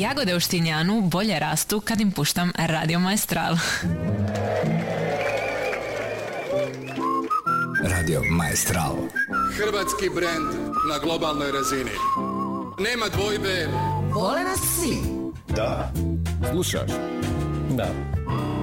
Jagode u Štinjanu bolje rastu kad im puštam Radio Maestral. Radio Maestral. Hrvatski brend na globalnoj razini. Nema dvojbe. Vole nas svi. Da. Slušaš? Da.